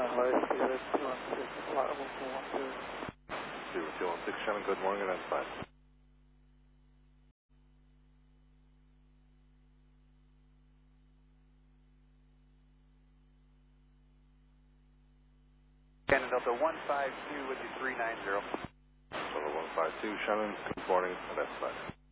Advice, Sierra 216, flight level 412. Sierra 216, Shannon, good morning, and that's fine. Shannon Delta 152 with you 390. Delta 152, Shannon, good morning, and that's fine.